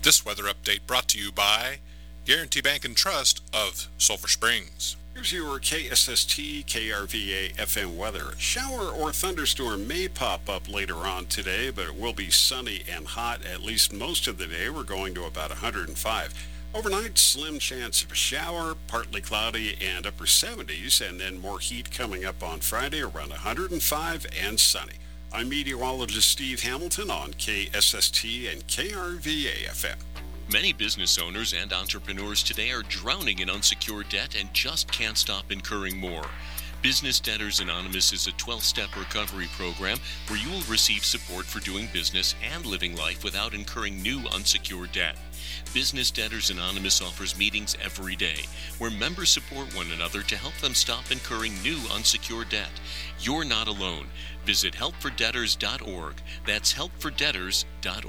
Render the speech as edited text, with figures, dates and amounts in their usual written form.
This weather update brought to you by Guarantee Bank and Trust of Sulphur Springs. Here's your KSST KRVA FM weather. A shower or thunderstorm may pop up later on today, but it will be sunny and hot at least most of the day. We're going to about 105. Overnight, slim chance of a shower, partly cloudy and upper 70s, and then more heat coming up on Friday around 105 and sunny. I'm meteorologist Steve Hamilton on KSST and KRVA FM. Many business owners and entrepreneurs today are drowning in unsecured debt and just can't stop incurring more. Business Debtors Anonymous is a 12-step recovery program where you will receive support for doing business and living life without incurring new unsecured debt. Business Debtors Anonymous offers meetings every day where members support one another to help them stop incurring new unsecured debt. You're not alone. Visit helpfordebtors.org. That's helpfordebtors.org.